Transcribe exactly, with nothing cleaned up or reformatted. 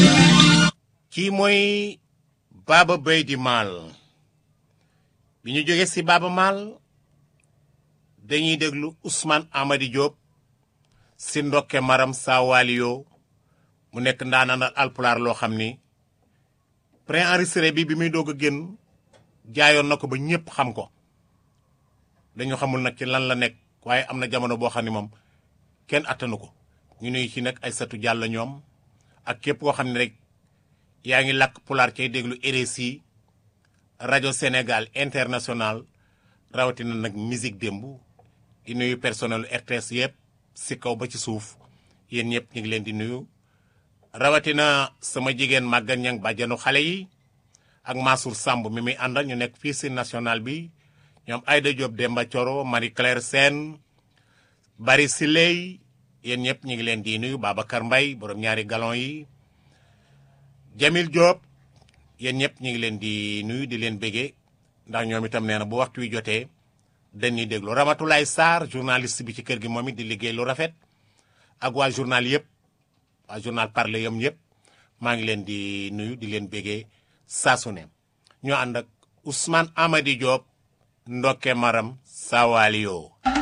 kii mooy Baba Baydi Maal bi ñu jógee ci Baba Maal dañuy déglu Ousmane Amady Diop ci ndokke maram sawalio mu nekk ndaanaan alpulaar loo xam ni pré-enregistré bi bi muy doog a génn jaayoon na ko ba ñëpp xam ko dañu xamul nag ci lan la nekk waaye am na jamono boo xam ne moom kenn attanu ko ñu nuy ci nag ay satu jàll ñoom ak képp koo xam ne rek yaa ngi làkk pulaar cay déglu R S I rajo Sénégal international rawatina nag musique démb di nuyu personnel R T S yëpp si kaw ba ci suuf yéen ñëpp ñu ngi leen di nuyu rawatina sama jigéen màggan ñang bàjjanu xale yi ak Mansour Samb mi muy àndal ñu nekk fii si national bi ñoom Aïda Diop Demba Thioro Marie Claire Sène Bari Siley yéen ñëpp ñu ngi leen di nuyu Babacar Mbaye borom ñaari galon yi Jamil Diop yéen ñëpp ñu ngi leen di nuyu di leen béggee ndax ñoom itam nee na bu waxtu wi jotee dañuy déglu Ramatoulaye Sarr journaliste bi ci kër gi moom it di liggéey lu rafet ak waa journal yëpp waa journal parler yam yëpp maa ngi leen di nuyu di leen béggee saa su ne ñoo ànd ak Ousmane Amady Diop ndokke maram sawalio